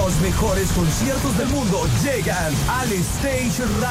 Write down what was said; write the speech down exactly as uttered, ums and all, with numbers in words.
Los mejores conciertos del mundo llegan al Stage Radio.